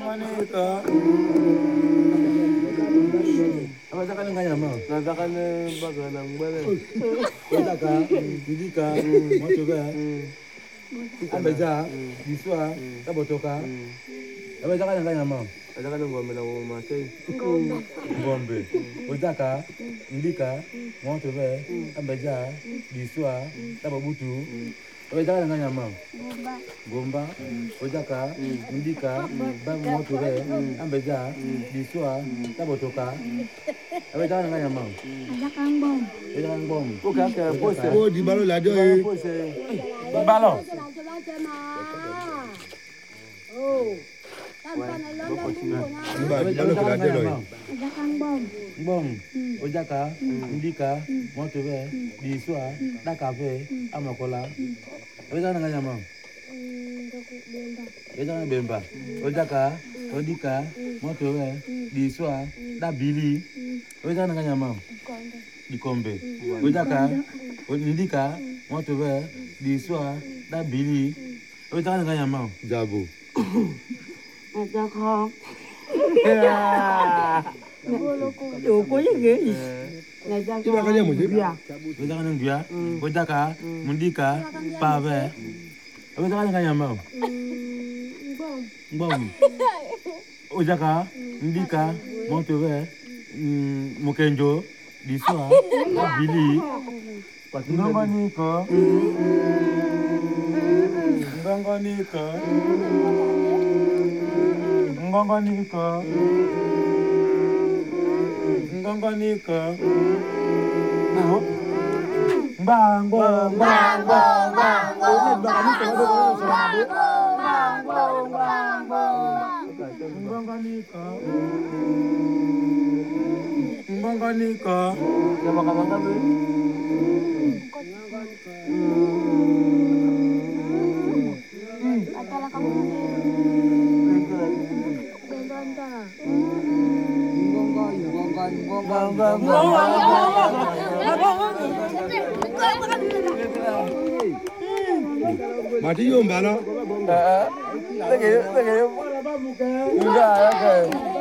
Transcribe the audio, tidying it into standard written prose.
Abazaka nganya mama. Nazaka ne bagana mbele. Ozaka, ndika, motobe. Ambeja, biswa, tabotoka. Abazaka nganya mama. Nazaka ne ngombe na Masai. Ngombe. Ozaka, ndika, motobe. Ambeja, biswa, tabobutu. Abazaka nganya mama. Gomba, Ozaka, ndika, motobe. Ambeja, biswa, tabotoka. Abazaka nganya mama. Ok, pose. Oh, di balo la jo e. Balo. Ba di balo ko la jo lo. Bom, Ojaka, Ndika, Motobe, Biswa, Dakabe, Amakola. Ojaka nganya mama. Ojaka Bemba. Ojaka, Ndika, Motobe, Biswa, Dabili. Ojaka nganya mama. Dikombe. Ojaka, Ndika, Motobe, Biswa, Dabili. Ojaka nganya mama. Jabo. Ti ba kanya mo je? Ojaka ngambia. Ojaka, Mundika, Pave. Ojaka nganya mama. Bom. Ojaka, Ndika, Motobe, Mokenjo, Biswa, Dabili. Ngongoniko. Ngongoniko. Ngongoniko. Ngongoniko. Bango, bango, bango, Ngongoniko. Ngongoniko. Siapa kamu tahu? Mati yo mbalo. Lagi. Enggak.